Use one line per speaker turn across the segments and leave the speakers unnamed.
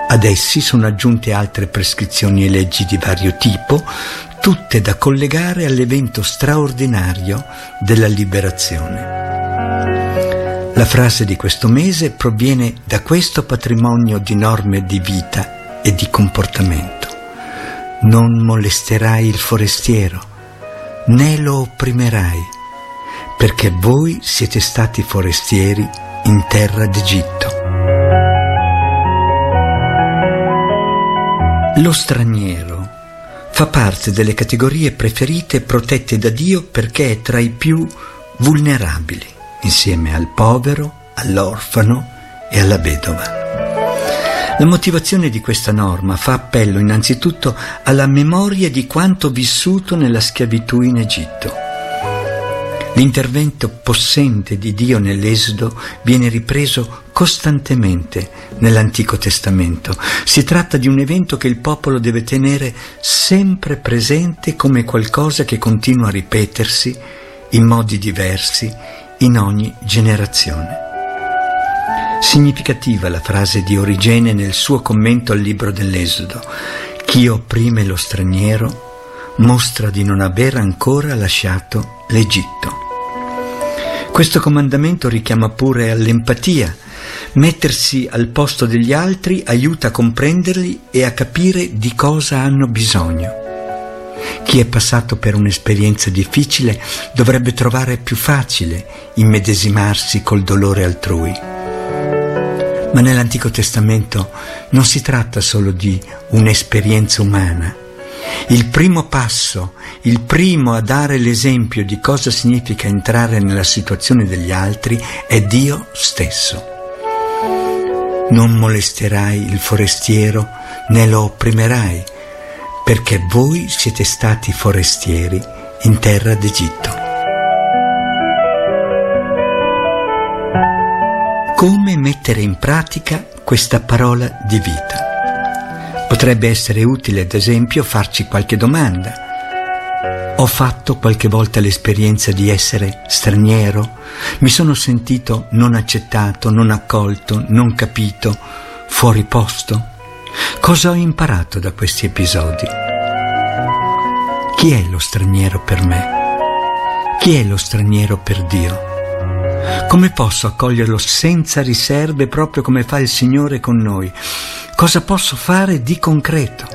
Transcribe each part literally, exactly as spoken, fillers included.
Ad essi sono aggiunte altre prescrizioni e leggi di vario tipo, tutte da collegare all'evento straordinario della liberazione. La frase di questo mese proviene da questo patrimonio di norme di vita e di comportamento. Non molesterai il forestiero, né lo opprimerai, perché voi siete stati forestieri in terra d'Egitto. Lo straniero fa parte delle categorie preferite e protette da Dio perché è tra i più vulnerabili, insieme al povero, all'orfano e alla vedova. La motivazione di questa norma fa appello innanzitutto alla memoria di quanto vissuto nella schiavitù in Egitto. L'intervento possente di Dio nell'Esodo viene ripreso costantemente nell'Antico Testamento. Si tratta di un evento che il popolo deve tenere sempre presente come qualcosa che continua a ripetersi in modi diversi in ogni generazione. Significativa la frase di Origene nel suo commento al libro dell'Esodo: chi opprime lo straniero mostra di non aver ancora lasciato l'Egitto. Questo comandamento richiama pure all'empatia. Mettersi al posto degli altri aiuta a comprenderli e a capire di cosa hanno bisogno. Chi è passato per un'esperienza difficile dovrebbe trovare più facile immedesimarsi col dolore altrui. Ma nell'Antico Testamento non si tratta solo di un'esperienza umana. Il primo passo, il primo a dare l'esempio di cosa significa entrare nella situazione degli altri è Dio stesso. Non molesterai il forestiero né lo opprimerai, perché voi siete stati forestieri in terra d'Egitto. Come mettere in pratica questa parola di vita? Potrebbe essere utile, ad esempio, farci qualche domanda. Ho fatto qualche volta l'esperienza di essere straniero? Mi sono sentito non accettato, non accolto, non capito, fuori posto? Cosa ho imparato da questi episodi? Chi è lo straniero per me? Chi è lo straniero per Dio? Come posso accoglierlo senza riserve, proprio come fa il Signore con noi? Cosa posso fare di concreto?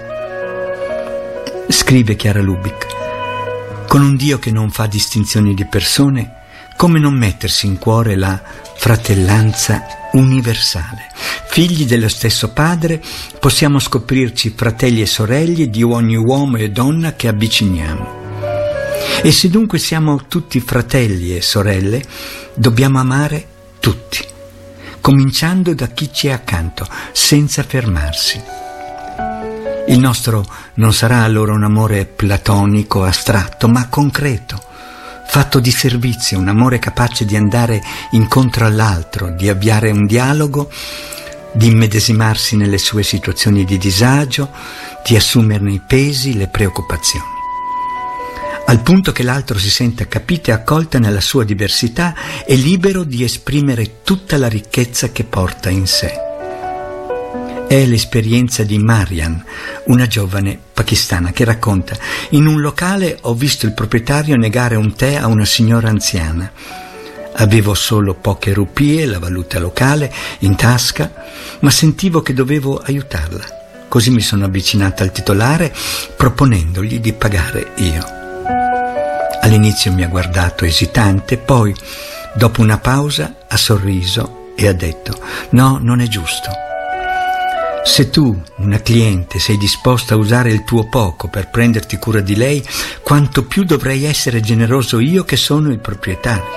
Scrive Chiara Lubick: con un Dio che non fa distinzioni di persone, come non mettersi in cuore la fratellanza universale? Figli dello stesso Padre, possiamo scoprirci fratelli e sorelle di ogni uomo e donna che avviciniamo. E se dunque siamo tutti fratelli e sorelle, dobbiamo amare tutti, cominciando da chi ci è accanto, senza fermarsi. Il nostro non sarà allora un amore platonico, astratto, ma concreto, fatto di servizio, un amore capace di andare incontro all'altro, di avviare un dialogo, di immedesimarsi nelle sue situazioni di disagio, di assumerne i pesi, le preoccupazioni, al punto che l'altro si senta capito e accolto nella sua diversità e libero di esprimere tutta la ricchezza che porta in sé. È l'esperienza di Marian, una giovane pakistana, che racconta: in un locale ho visto il proprietario negare un tè a una signora anziana. Avevo solo poche rupie, la valuta locale, in tasca, ma sentivo che dovevo aiutarla. Così mi sono avvicinata al titolare proponendogli di pagare io. All'inizio mi ha guardato esitante, poi, dopo una pausa, ha sorriso e ha detto: no, non è giusto. Se tu, una cliente, sei disposta a usare il tuo poco per prenderti cura di lei, quanto più dovrei essere generoso io che sono il proprietario.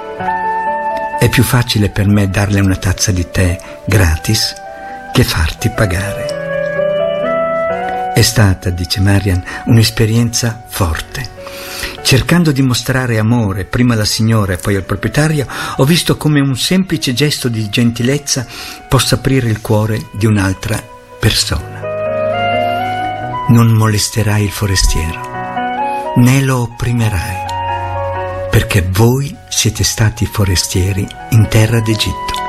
È più facile per me darle una tazza di tè gratis che farti pagare. È stata, dice Marian, un'esperienza forte. Cercando di mostrare amore prima alla signora e poi al proprietario, ho visto come un semplice gesto di gentilezza possa aprire il cuore di un'altra persona. Non molesterai il forestiero, né lo opprimerai, perché voi siete stati forestieri in terra d'Egitto.